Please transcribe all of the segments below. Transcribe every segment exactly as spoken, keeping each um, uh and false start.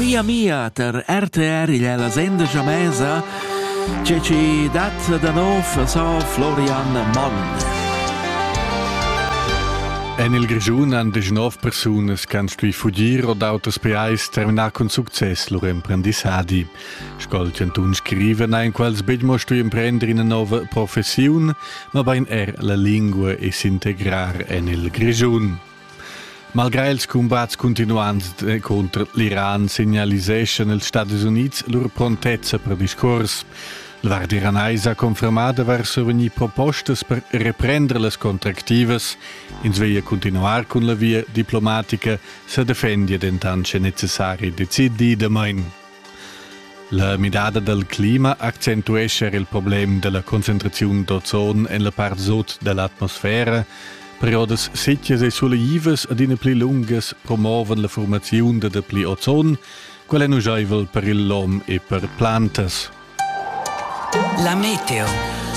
Maria Mia ter R T R il è la senda jamesa che ci dat da nov so Florian Mon. En il Grischun han diciannove personas can stui fugir od autos peais terminar con success lor imprendissadi. Scoltian tun scriven ein quals bedmo stui imprender in una nova professiun, ma bain er la lingua e s'integrar en il Grischun. Malgrado els combats continuants contra l'Iran segnaliseschen els Stati Units lor prontezza per discors. La Guardia Iranais ha confermato verso venir propostas per reprendere le contractivas, in sveglia continuar con la via diplomatica se defendia d'entanche necessari decidi de main. La midada del clima accentuesce il problem della concentrazione d'ozon en la part sud dell'atmosfera. Periodes secchias e soleiivas ad ina pli lungas promoven la formazione de pli ozon, qual è nugeivel per il l'om e per plantas. La meteo.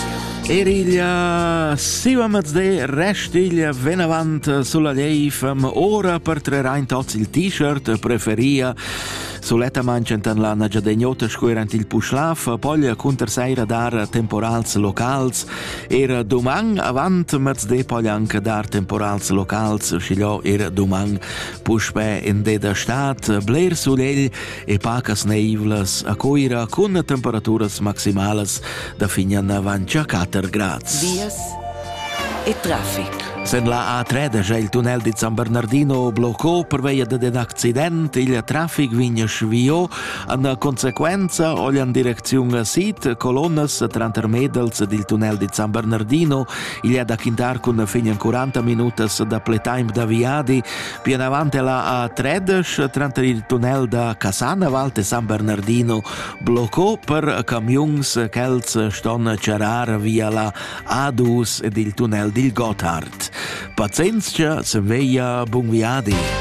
Eriglia siva mazde restiglia venavant sulla leifam ora per trerain tots il t-shirt preferia suletta mancentan la nagiadegnota scuerant il puslaf poi contersaira dar temporals locals era domang avant mazde poi anche dar temporals locals sciglio era domang puspe in deda stat bler sulell e pacas neivlas a coira con temperaturas maximales da finian ventiquattro grads. Vias e traffic. Sen la A tredici il tunnel di San Bernardino bloccò per via di un accidente, il traffic vigna svio, in conseguenza olha in direzione sud, colonnas trantermedels del tunnel di San Bernardino, il è da quintar con fino in quaranta minuti da playtime da viadi, più in avanti la A tredici, tra il tunnel da Casana Valte San Bernardino, bloccò per camions che stanno cerar via la A due ed il tunnel del Gotthard. Pazienza, se veia buon viadi.